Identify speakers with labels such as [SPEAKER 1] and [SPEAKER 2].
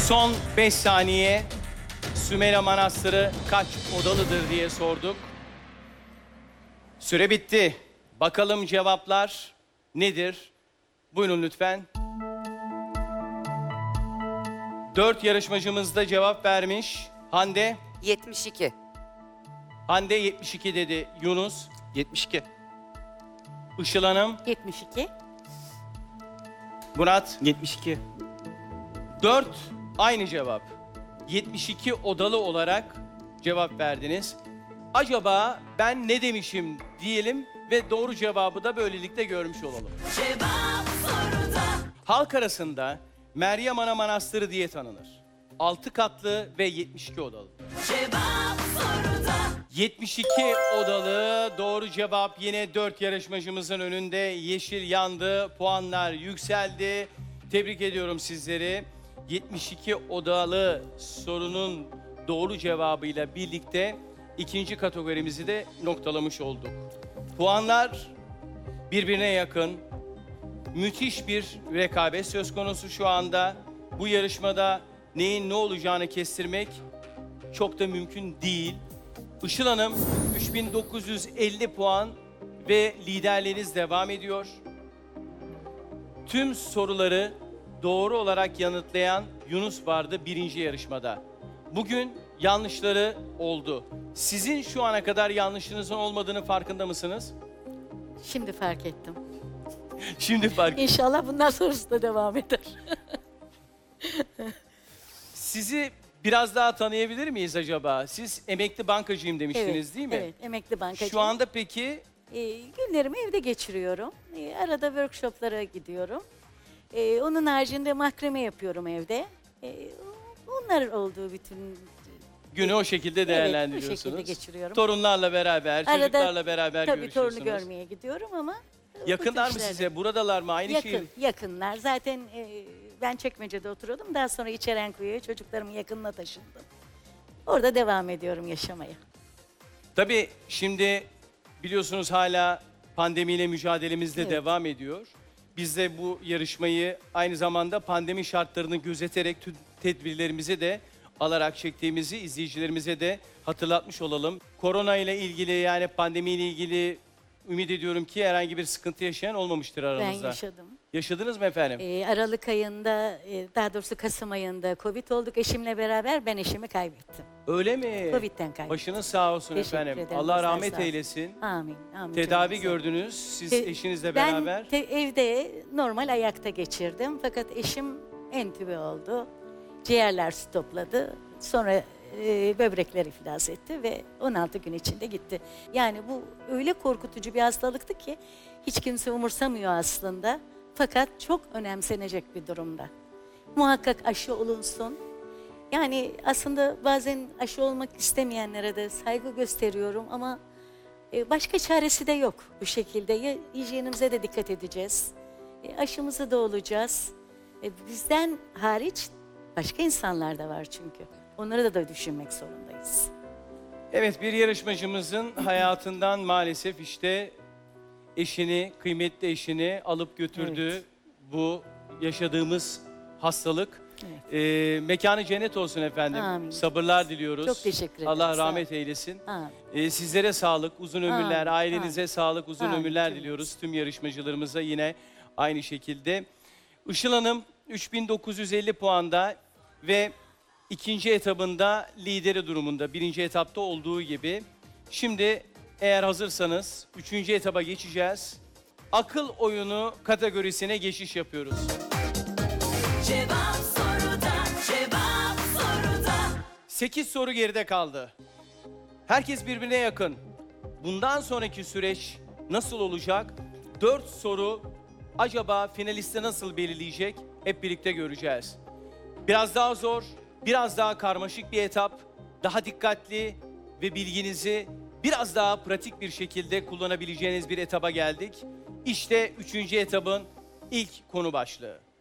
[SPEAKER 1] Son 5 saniye Sümela Manastırı kaç odalıdır diye sorduk. Süre bitti. Bakalım cevaplar nedir? Buyurun lütfen. 4 yarışmacımız da cevap vermiş. Hande.
[SPEAKER 2] 72.
[SPEAKER 1] Hande 72 dedi. Yunus.
[SPEAKER 3] 72.
[SPEAKER 1] Işıl Hanım.
[SPEAKER 4] 72.
[SPEAKER 1] Murat.
[SPEAKER 3] 72.
[SPEAKER 1] 4 aynı cevap. 72 odalı olarak cevap verdiniz. Acaba ben ne demişim diyelim ve doğru cevabı da böylelikle görmüş olalım. Halk arasında Meryem Ana Manastırı diye tanınır. 6 katlı ve 72 odalı. 72 odalı doğru cevap yine 4 yarışmacımızın önünde. Yeşil yandı, puanlar yükseldi. Tebrik ediyorum sizleri. 72 odalı sorunun doğru cevabıyla birlikte ikinci kategorimizi de noktalamış olduk. Puanlar birbirine yakın. Müthiş bir rekabet söz konusu şu anda. Bu yarışmada neyin ne olacağını kestirmek çok da mümkün değil. Işıl Hanım 3950 puan ve liderliğiniz devam ediyor. Tüm soruları doğru olarak yanıtlayan Yunus vardı birinci yarışmada. Bugün yanlışları oldu. Sizin şu ana kadar yanlışınızın olmadığını farkında mısınız?
[SPEAKER 4] Şimdi fark ettim.
[SPEAKER 1] Şimdi fark.
[SPEAKER 4] İnşallah bundan sonrası da devam eder.
[SPEAKER 1] Sizi biraz daha tanıyabilir miyiz acaba? Siz emekli bankacıyım demiştiniz değil mi?
[SPEAKER 4] Evet, emekli bankacıyım.
[SPEAKER 1] Şu anda peki
[SPEAKER 4] Günlerimi evde geçiriyorum. Arada workshoplara gidiyorum. Onun haricinde makrame yapıyorum evde. Onlar olduğu bütün...
[SPEAKER 1] günü o şekilde
[SPEAKER 4] Evet,
[SPEAKER 1] değerlendiriyorsunuz.
[SPEAKER 4] bu şekilde geçiriyorum.
[SPEAKER 1] Torunlarla beraber, çocuklarla beraber
[SPEAKER 4] tabii
[SPEAKER 1] görüşüyorsunuz.
[SPEAKER 4] torunu görmeye gidiyorum ama...
[SPEAKER 1] Yakınlar
[SPEAKER 4] bu
[SPEAKER 1] mı
[SPEAKER 4] tür
[SPEAKER 1] size?
[SPEAKER 4] işlerle-
[SPEAKER 1] Buradalar mı? Aynı şehir?
[SPEAKER 4] Yakınlar. Zaten ben Çekmece'de oturuyordum. Daha sonra İçerenkuyu'ya çocuklarımın yakınına taşındım. Orada devam ediyorum yaşamaya.
[SPEAKER 1] Tabii şimdi biliyorsunuz hala pandemiyle mücadelemiz de
[SPEAKER 4] Evet.
[SPEAKER 1] devam ediyor. Biz de bu yarışmayı aynı zamanda pandemi şartlarını gözeterek tüm tedbirlerimizi de alarak çektiğimizi izleyicilerimize de hatırlatmış olalım. Korona ile ilgili yani pandemiyle ilgili ümit ediyorum ki herhangi bir sıkıntı yaşayan olmamıştır
[SPEAKER 4] Ben
[SPEAKER 1] aranızda.
[SPEAKER 4] yaşadım.
[SPEAKER 1] Yaşadınız mı efendim?
[SPEAKER 4] Aralık ayında, daha doğrusu Kasım ayında Covid olduk eşimle beraber. Ben eşimi kaybettim.
[SPEAKER 1] Öyle mi?
[SPEAKER 4] Covid'den kaybettim.
[SPEAKER 1] Başınız sağ olsun
[SPEAKER 4] Teşekkür
[SPEAKER 1] efendim.
[SPEAKER 4] ederim,
[SPEAKER 1] Allah
[SPEAKER 4] bizler
[SPEAKER 1] rahmet
[SPEAKER 4] sağ olsun.
[SPEAKER 1] eylesin.
[SPEAKER 4] Amin. Amin.
[SPEAKER 1] Tedavi
[SPEAKER 4] canınıza.
[SPEAKER 1] gördünüz siz eşinizle
[SPEAKER 4] Ben
[SPEAKER 1] beraber.
[SPEAKER 4] evde normal ayakta geçirdim. Fakat eşim entübe oldu. Ciğerler stopladı. Sonra böbrekler iflas etti ve 16 gün içinde gitti. Yani bu öyle korkutucu bir hastalıktı ki hiç kimse umursamıyor aslında. Fakat çok önemsenecek bir durumda. Muhakkak aşı olunsun. Yani aslında bazen aşı olmak istemeyenlere de saygı gösteriyorum ama başka çaresi de yok bu şekilde. Ya hijyenimize de dikkat edeceğiz. Aşımızı da olacağız. Bizden hariç başka insanlar da var çünkü. Onları da düşünmek zorundayız.
[SPEAKER 1] Evet, bir yarışmacımızın hayatından maalesef işte eşini, kıymetli eşini alıp götürdü.
[SPEAKER 4] Evet.
[SPEAKER 1] Bu yaşadığımız hastalık.
[SPEAKER 4] Evet.
[SPEAKER 1] Mekanı cennet olsun efendim.
[SPEAKER 4] Amin.
[SPEAKER 1] Sabırlar diliyoruz.
[SPEAKER 4] Çok teşekkür ederim,
[SPEAKER 1] Allah
[SPEAKER 4] sağ
[SPEAKER 1] rahmet eylesin.
[SPEAKER 4] Amin.
[SPEAKER 1] Sizlere sağlık, uzun ömürler,
[SPEAKER 4] Amin,
[SPEAKER 1] ailenize sağlık, uzun
[SPEAKER 4] Amin,
[SPEAKER 1] ömürler
[SPEAKER 4] cümlemiz.
[SPEAKER 1] diliyoruz. Tüm yarışmacılarımıza yine aynı şekilde. Işıl Hanım 3950 puanda ve ikinci etabında lideri durumunda. Birinci etapta olduğu gibi. Şimdi eğer hazırsanız üçüncü etaba geçeceğiz. Akıl oyunu kategorisine geçiş yapıyoruz.
[SPEAKER 5] Cevap soruda, cevap soruda.
[SPEAKER 1] 8 soru geride kaldı. Herkes birbirine yakın. Bundan sonraki süreç nasıl olacak? 4 soru acaba finaliste nasıl belirleyecek? Hep birlikte göreceğiz. Biraz daha zor, biraz daha karmaşık bir etap. Daha dikkatli ve bilginizi biraz daha pratik bir şekilde kullanabileceğiniz bir etaba geldik. İşte 3. etabın ilk konu başlığı.